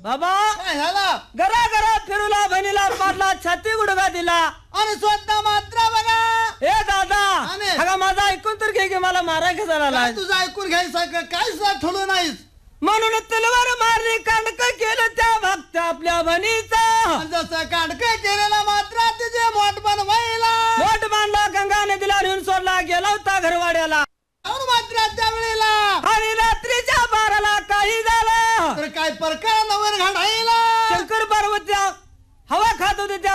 बाबा काय झाला घरा घरा फिरूला बहिणीला पाडला छाती गुडगा दिला आणि स्वतः मात्र बघा ए दादा आणि? अगं माझा ऐकून तर घे की मला मारा कशाला काय तुझं ऐकून घ्यायचं काय सुद्धा ठेवलं नाहीस म्हणून तलवार मारली कांडक केलं त्या भक्त आपल्या बहिणीचा आणि जसं कांडकं केलेला मात्र तिचे मोठ बनवायला मोठ बांधला गंगा नदीला नेऊन सोडला गेला होता घरवाड्याला और मात्र त्या वेळेला आणि रात्रीच्या 12ला काही झालं तर काय प्रकार नवर घडायला शंकर पार्वती हवा खात होते त्या